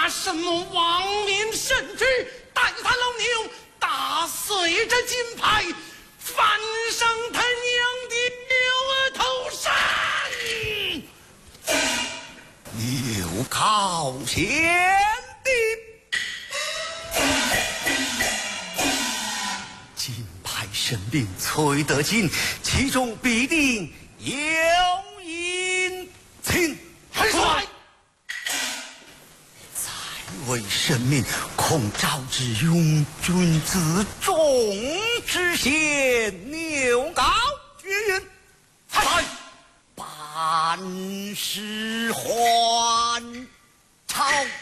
拿什么亡命神驹，带他老牛打碎这金牌，翻上他娘的头上。 有靠前的金牌神令崔德金，其中必定有隐情。 元帅， 再为神命，恐招致拥军自重之嫌，扭高军。 来， 办事还朝。